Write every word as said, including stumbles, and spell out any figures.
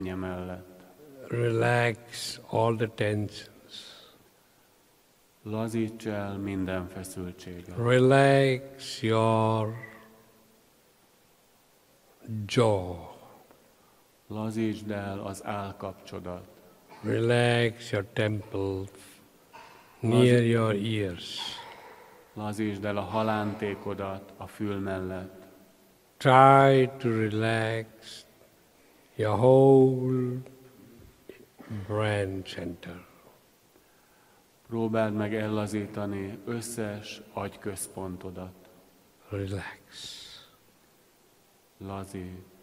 mellett. Relax all the tensions. Lazíts el minden feszültséget. Relax your jaw. Lazítsd el az állkapcsodat. Relax your temples near your ears. Lazítsd el a halántékodat a fül mellett. Try to relax your whole brain center. Próbáld meg ellazítani összes agyközpontodat. Relax. Lazíts.